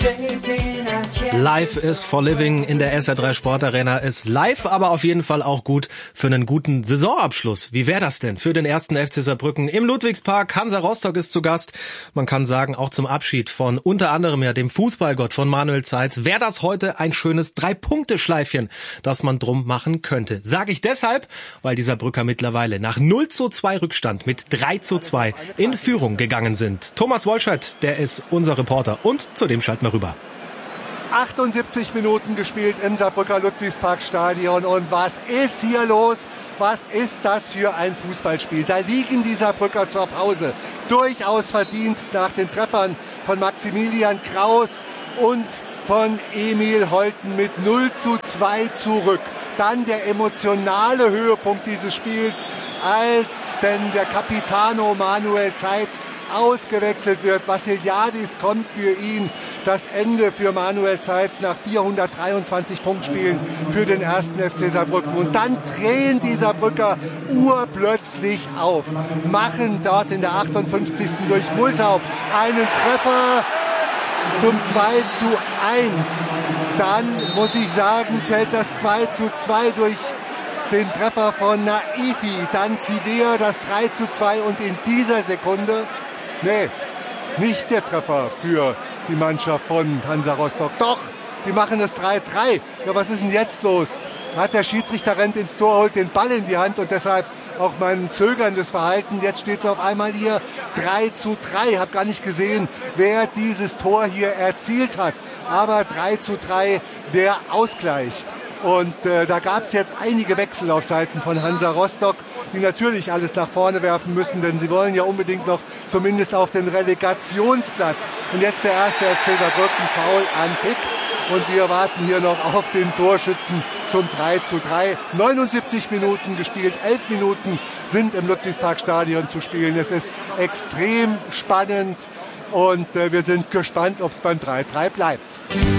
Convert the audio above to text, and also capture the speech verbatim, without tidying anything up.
Life is for living in der S R drei Sportarena ist live, aber auf jeden Fall auch gut für einen guten Saisonabschluss. Wie wäre das denn für den ersten F C Saarbrücken im Ludwigspark? Hansa Rostock ist zu Gast. Man kann sagen, auch zum Abschied von unter anderem ja dem Fußballgott von Manuel Zeitz wäre das heute ein schönes Drei-Punkte-Schleifchen, das man drum machen könnte. Sage ich deshalb, weil die Saarbrücker mittlerweile nach null zu zwei Rückstand mit drei zu zwei in Führung gegangen sind. Thomas Wolschert, der ist unser Reporter und zu dem schalten wir rüber. achtundsiebzig Minuten gespielt im Saarbrücker Ludwigsparkstadion. Und was ist hier los? Was ist das für ein Fußballspiel? Da liegen die Saarbrücker zur Pause durchaus verdient nach den Treffern von Maximilian Kraus und von Emil Holten mit null zu zwei zurück. Dann der emotionale Höhepunkt dieses Spiels, als denn der Capitano Manuel Zeitz ausgewechselt wird. Vassiliadis kommt für ihn. Das Ende für Manuel Zeitz nach vierhundertdreiundzwanzig Punktspielen für den ersten F C Saarbrücken. Und dann drehen die Saarbrücker urplötzlich auf, machen dort in der achtundfünfzigsten durch Multaub einen Treffer zum zwei zu eins. Dann, muss ich sagen, fällt das zwei zu zwei durch den Treffer von Naifi. Dann Zivea das drei zu zwei und in dieser Sekunde, nee, nicht der Treffer für die Mannschaft von Hansa Rostock. Doch, die machen das drei drei. Ja, was ist denn jetzt los? Hat der Schiedsrichter rennt ins Tor, holt den Ball in die Hand und deshalb auch mein zögerndes Verhalten. Jetzt steht es auf einmal hier drei zu drei. Hab gar nicht gesehen, wer dieses Tor hier erzielt hat. Aber drei zu drei der Ausgleich. Und äh, da gab es jetzt einige Wechsel auf Seiten von Hansa Rostock, die natürlich alles nach vorne werfen müssen, denn sie wollen ja unbedingt noch zumindest auf den Relegationsplatz. Und jetzt der erste F C Saarbrücken, Foul an Pick. Und wir warten hier noch auf den Torschützen zum drei zu drei. neunundsiebzig Minuten gespielt, elf Minuten sind im Ludwigsparkstadion zu spielen. Es ist extrem spannend und äh, wir sind gespannt, ob es beim drei drei bleibt.